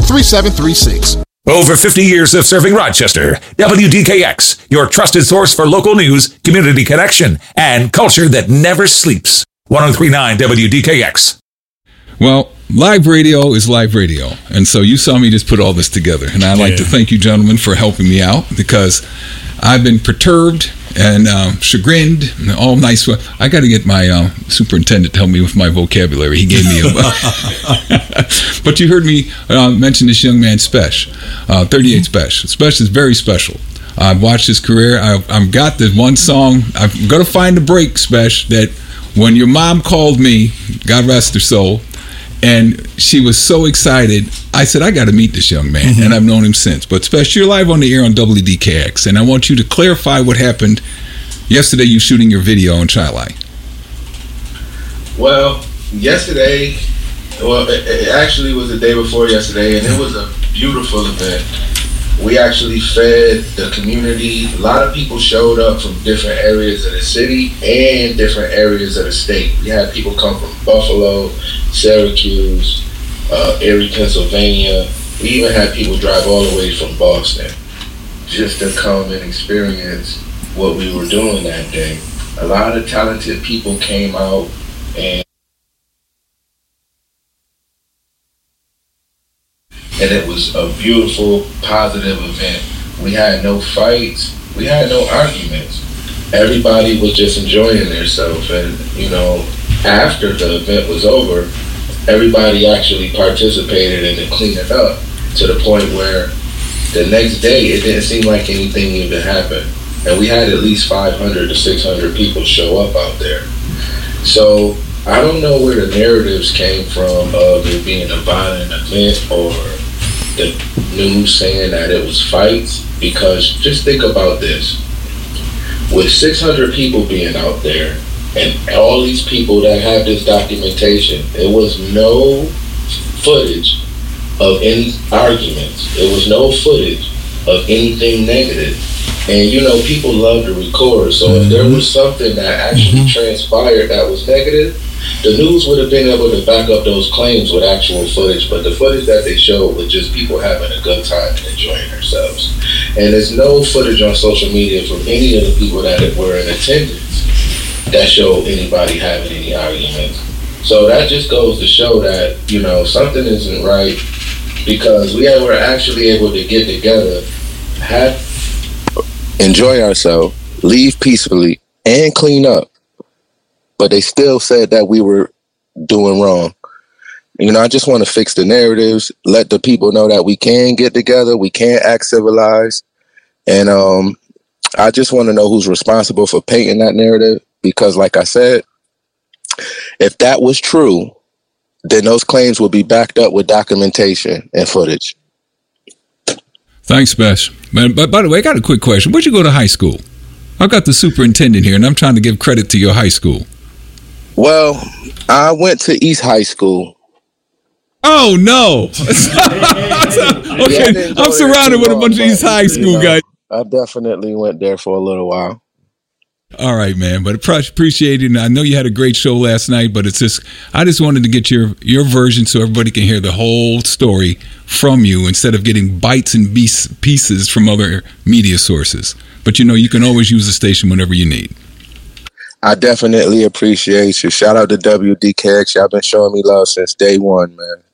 3736. Over 50 years of serving Rochester. WDKX, your trusted source for local news, community connection, and culture that never sleeps. 1039 WDKX. Well, live radio is live radio. And so you saw me just put all this together. And I'd like to thank you, gentlemen, for helping me out, because I've been perturbed and chagrined and all nice. I got to get my superintendent to help me with my vocabulary. He gave me but you heard me mention this young man, Spesh, 38 Spesh. Spesh is very special. I've watched his career. I've got this one song. I'm going to find the break, Spesh, that when your mom called me, God rest her soul, and she was so excited, I said, I got to meet this young man, and I've known him since. But Spesh, you're live on the air on WDKX, and I want you to clarify what happened yesterday, you shooting your video in Chi-Li. Well, yesterday, it actually was the day before yesterday, and it was a beautiful event. We actually fed the community. A lot of people showed up from different areas of the city and different areas of the state. We had people come from Buffalo, Syracuse, Erie, Pennsylvania. We even had people drive all the way from Boston just to come and experience what we were doing that day. A lot of talented people came out, and it was a beautiful, positive event. We had no fights. We had no arguments. Everybody was just enjoying themselves. And, after the event was over, everybody actually participated in the cleaning up, to the point where the next day it didn't seem like anything even happened. And we had at least 500 to 600 people show up out there. So I don't know where the narratives came from of it being a violent event, or the news saying that it was fights, because just think about this. With 600 people being out there and all these people that have this documentation, there was no footage of any arguments. There was no footage of anything negative. And people love to record, so if there was something that actually transpired that was negative, the news would have been able to back up those claims with actual footage, but the footage that they showed was just people having a good time and enjoying themselves. And there's no footage on social media from any of the people that were in attendance that showed anybody having any arguments. So that just goes to show that, something isn't right, because we were actually able to get together, enjoy ourselves, leave peacefully, and clean up. But they still said that we were doing wrong. I just want to fix the narratives, let the people know that we can get together, we can act civilized. And I just want to know who's responsible for painting that narrative, because like I said, if that was true, then those claims would be backed up with documentation and footage. Thanks, Spesh. But by the way, I got a quick question. Where'd you go to high school? I've got the superintendent here, and I'm trying to give credit to your high school. Well, I went to East High School. Oh, no. Okay, I'm surrounded with a bunch of East High School guys. I definitely went there for a little while. All right, man. But appreciate it. And I know you had a great show last night, but I just wanted to get your version so everybody can hear the whole story from you, instead of getting bites and pieces from other media sources. But you can always use the station whenever you need. I definitely appreciate you. Shout out to WDKX. Y'all been showing me love since day one, man.